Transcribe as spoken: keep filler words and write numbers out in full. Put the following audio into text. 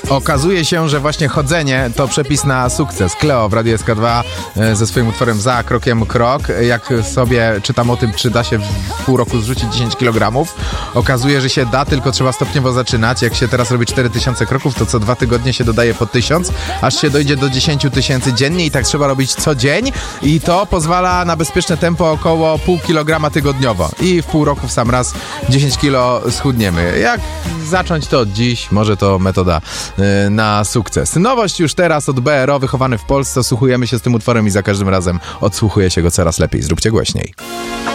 Okazuje się, że właśnie chodzenie to przepis na sukces. Kleo w Radiu S K dwa ze swoim utworem Za krokiem krok. Jak sobie czytam o tym, czy da się w pół roku zrzucić dziesięć kilogramów, okazuje, że się da, tylko trzeba stopniowo zaczynać. Jak się teraz robi cztery tysiące kroków, to co dwa tygodnie się dodaje po tysiąc, aż się dojdzie do dziesięć tysięcy dziennie i tak trzeba robić co dzień i to pozwala na bezpieczne tempo około pół kilograma tygodniowo i w pół roku w sam raz dziesięć kilo schudniemy. Jak zacząć to od dziś, może to metoda yy, na sukces. Nowość już teraz od B R O, wychowany w Polsce, osłuchujemy się z tym utworem i za każdym razem odsłuchuje się go coraz lepiej. Zróbcie głośniej.